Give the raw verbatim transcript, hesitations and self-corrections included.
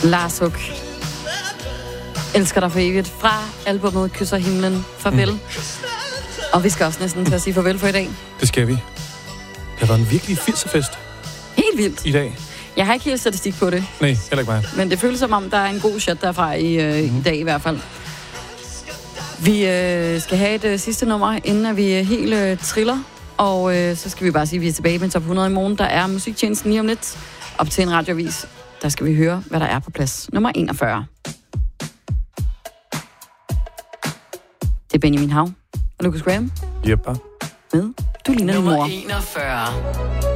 Lars Huk. Elsker dig for evigt. Fra albumet Kysser himlen. Farvel. Mm. Og vi skal også næsten til at sige farvel for i dag. Det skal vi. Det har været en virkelig firserfest. Helt vildt. I dag. Jeg har ikke helt statistik på det. Nej, heller ikke mig. Men det føles som om, der er en god chat derfra i, øh, mm. i dag i hvert fald. Vi øh, skal have et øh, sidste nummer, inden at vi øh, helt øh, triller. Og øh, så skal vi bare sige, at vi er tilbage med top hundrede i morgen. Der er musiktjenesten lige om lidt. Op til en radioavis. Der skal vi høre, hvad der er på plads. Nummer enogfyrre. Det er Benjamin Hav og Lucas Graham. Jeppa. Med Du ligner din mor. Nummer enogfyrre.